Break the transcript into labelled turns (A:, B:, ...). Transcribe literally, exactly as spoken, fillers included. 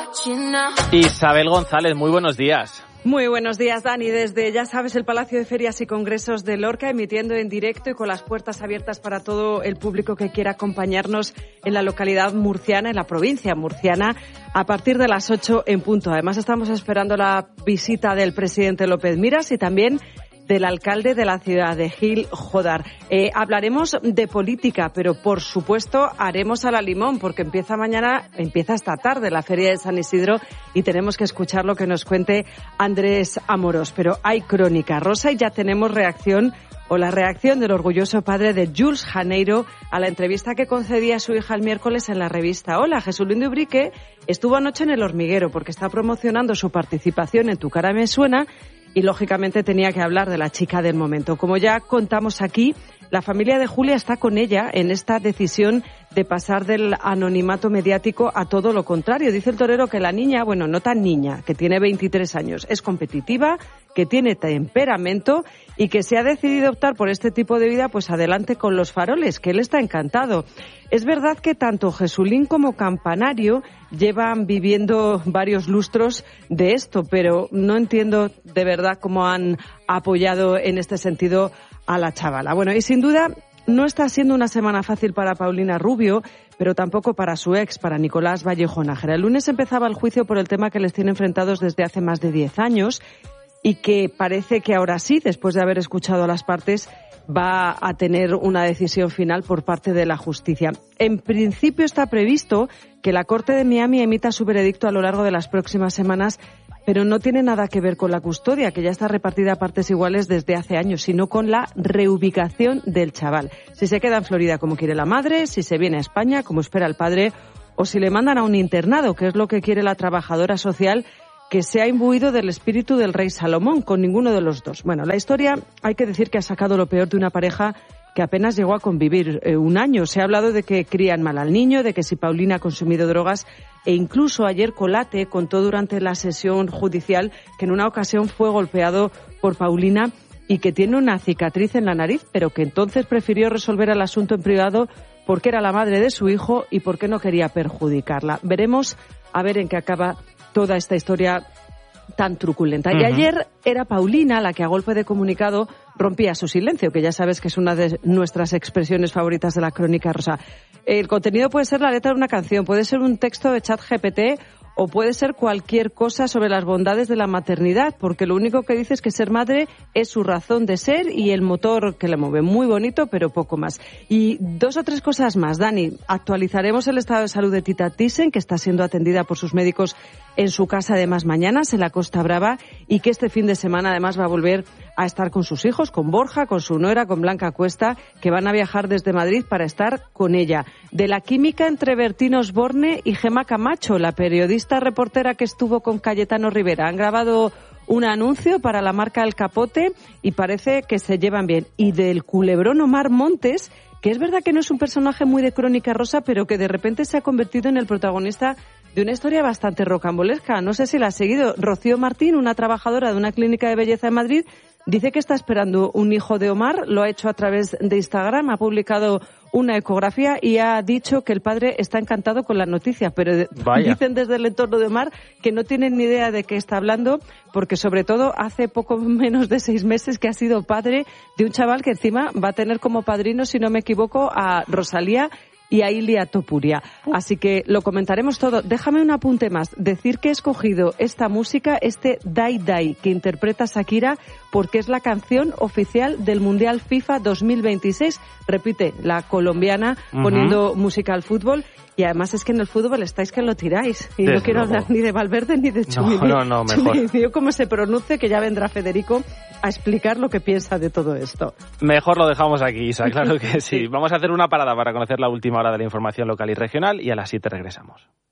A: Isabel González, muy buenos días.
B: Muy buenos días, Dani. Desde, ya sabes, el Palacio de Ferias y Congresos de Lorca, emitiendo en directo y con las puertas abiertas para todo el público que quiera acompañarnos en la localidad murciana, en la provincia murciana, a partir de las ocho en punto. Además, estamos esperando la visita del presidente López Miras y también del alcalde de la ciudad de Gil Jodar. Eh, hablaremos de política, pero por supuesto haremos a la limón, porque empieza mañana, empieza esta tarde la Feria de San Isidro y tenemos que escuchar lo que nos cuente Andrés Amorós. Pero hay crónica rosa y ya tenemos reacción o la reacción del orgulloso padre de Jules Janeiro a la entrevista que concedía a su hija el miércoles en la revista Hola. Jesús Luis de Ubrique estuvo anoche en El Hormiguero porque está promocionando su participación en Tu cara me suena y lógicamente tenía que hablar de la chica del momento. Como ya contamos aquí, la familia de Julia está con ella en esta decisión de pasar del anonimato mediático a todo lo contrario. Dice el torero que la niña, bueno, no tan niña, que tiene veintitrés años, es competitiva, que tiene temperamento y que se ha decidido optar por este tipo de vida, pues adelante con los faroles, que él está encantado. Es verdad que tanto Jesulín como Campanario llevan viviendo varios lustros de esto, pero no entiendo de verdad cómo han apoyado en este sentido a la chavala. Bueno, y sin duda no está siendo una semana fácil para Paulina Rubio, pero tampoco para su ex, para Nicolás Vallejo Nájera. El lunes empezaba el juicio por el tema que les tiene enfrentados desde hace más de diez años y que parece que ahora sí, después de haber escuchado a las partes, va a tener una decisión final por parte de la justicia. En principio está previsto que la Corte de Miami emita su veredicto a lo largo de las próximas semanas, pero no tiene nada que ver con la custodia, que ya está repartida a partes iguales desde hace años, sino con la reubicación del chaval. Si se queda en Florida como quiere la madre, si se viene a España como espera el padre, o si le mandan a un internado, que es lo que quiere la trabajadora social, que se ha imbuido del espíritu del rey Salomón, con ninguno de los dos. Bueno, la historia hay que decir que ha sacado lo peor de una pareja que apenas llegó a convivir eh, un año. Se ha hablado de que crían mal al niño, de que si Paulina ha consumido drogas, e incluso ayer Colate contó durante la sesión judicial que en una ocasión fue golpeado por Paulina y que tiene una cicatriz en la nariz, pero que entonces prefirió resolver el asunto en privado porque era la madre de su hijo y porque no quería perjudicarla. Veremos a ver en qué acaba toda esta historia tan truculenta. Uh-huh. Y ayer era Paulina la que a golpe de comunicado rompía su silencio, que ya sabes que es una de nuestras expresiones favoritas de la crónica rosa. El contenido puede ser la letra de una canción, puede ser un texto de ChatGPT o puede ser cualquier cosa sobre las bondades de la maternidad, porque lo único que dice es que ser madre es su razón de ser y el motor que le mueve. Muy bonito, pero poco más. Y dos o tres cosas más, Dani. Actualizaremos el estado de salud de Tita Thyssen, que está siendo atendida por sus médicos en su casa de Más Mañanas, en la Costa Brava, y que este fin de semana además va a volver a estar con sus hijos, con Borja, con su nuera, con Blanca Cuesta, que van a viajar desde Madrid para estar con ella. De la química entre Bertín Osborne y Gemma Camacho, la periodista reportera que estuvo con Cayetano Rivera. Han grabado un anuncio para la marca El Capote y parece que se llevan bien. Y del culebrón Omar Montes, que es verdad que no es un personaje muy de crónica rosa, pero que de repente se ha convertido en el protagonista de una historia bastante rocambolesca. No sé si la ha seguido. Rocío Martín, una trabajadora de una clínica de belleza en Madrid, dice que está esperando un hijo de Omar, lo ha hecho a través de Instagram, ha publicado una ecografía y ha dicho que el padre está encantado con la noticia, pero Vaya. dicen desde el entorno de Omar que no tienen ni idea de qué está hablando, porque sobre todo hace poco menos de seis meses que ha sido padre de un chaval que encima va a tener como padrino, si no me equivoco, a Rosalía y a Ilia Topuria. Así que lo comentaremos todo. Déjame un apunte más. Decir que he escogido esta música, este Dai Dai, que interpreta Shakira, porque es la canción oficial del Mundial FIFA dos mil veintiséis. Repite, la colombiana uh-huh. poniendo música al fútbol. Y además es que en el fútbol estáis que lo tiráis. Y Desde no quiero luego. hablar ni de Valverde ni de Chumini.
A: No, no, no, mejor.
B: Chumini, cómo se pronuncie, que ya vendrá Federico a explicar lo que piensa de todo esto.
A: Mejor lo dejamos aquí, Isa, claro que sí. Vamos a hacer una parada para conocer la última hora de la información local y regional y a las siete regresamos.